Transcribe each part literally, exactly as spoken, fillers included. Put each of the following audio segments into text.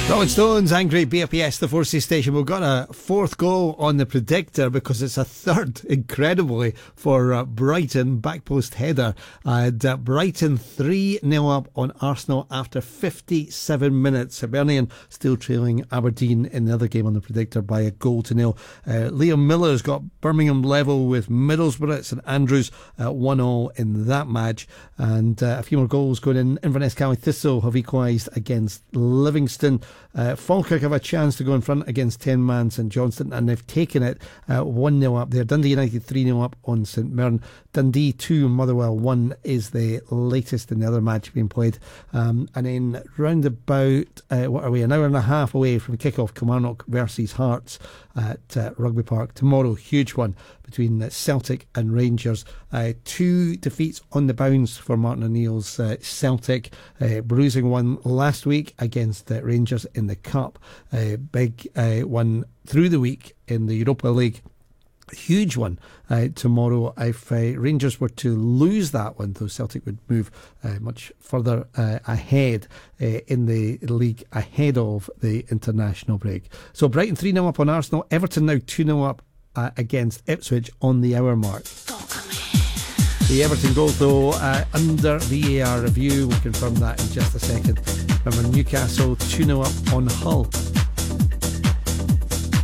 Rolling Stones, Angry, B F P S, the Forces station. We've got a fourth goal on the predictor because it's a third, incredibly, for uh, Brighton. Backpost header. And uh, Brighton three nil up on Arsenal after fifty-seven minutes. Hibernian still trailing Aberdeen in the other game on the predictor by a goal to nil. Uh, Liam Miller's got Birmingham level with Middlesbrough. St Andrews uh, one all in that match. And uh, a few more goals going in. Inverness County Thistle have equalised against Livingston. Uh, Falkirk have a chance to go in front against ten man St Johnstone, and they've taken it uh, one nil up there. Dundee United three nil up on St Mirren. Dundee two, Motherwell one is the latest in the other match being played. Um, and then round about, uh, what are we, an hour and a half away from kick-off, Kilmarnock versus Hearts at uh, Rugby Park tomorrow. Huge one between uh, Celtic and Rangers. Uh, two defeats on the bounce for Martin O'Neill's uh, Celtic, uh, bruising one last week against uh, Rangers in the Cup. Uh, big uh, one through the week in the Europa League. Huge one uh, tomorrow. If uh, Rangers were to lose that one, though, Celtic would move uh, much further uh, ahead uh, in the league ahead of the international break. So Brighton three nil up on Arsenal. Everton now two nil up uh, against Ipswich on the hour mark. The Everton goal, though, uh, under V A R review. We'll confirm that in just a second. Remember, Newcastle two nil up on Hull.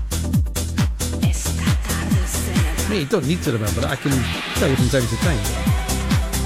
You don't need to remember it. I can tell you from time to time.